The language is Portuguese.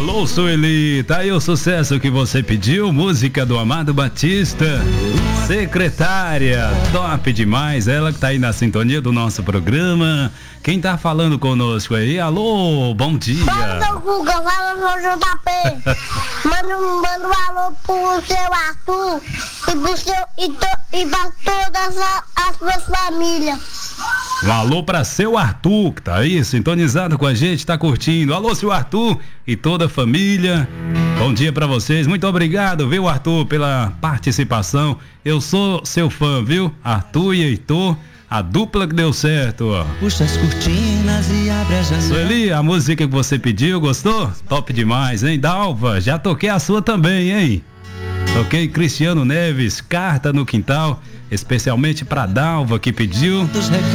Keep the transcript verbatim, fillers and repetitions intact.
Alô, Sueli, tá aí o sucesso que você pediu, música do Amado Batista, Secretária, top demais, ela que tá aí na sintonia do nosso programa. Quem tá falando conosco aí? Alô, bom dia. Fala, seu Guga, fala, seu J P. Manda um, manda um alô pro seu Arthur e, pro seu, e, to, e pra todas a, as suas famílias. Um alô pra seu Arthur, que tá aí sintonizado com a gente, tá curtindo. Alô, seu Arthur e toda a família. Bom dia pra vocês, muito obrigado, viu, Arthur, pela participação. Eu sou seu fã, viu? Arthur e Heitor, a dupla que deu certo, ó. Puxa as cortinas e abre a janela. Sueli, a música que você pediu, gostou? Top demais, hein? Dalva, já toquei a sua também, hein? Toquei Cristiano Neves, Carta no Quintal, especialmente pra Dalva que pediu.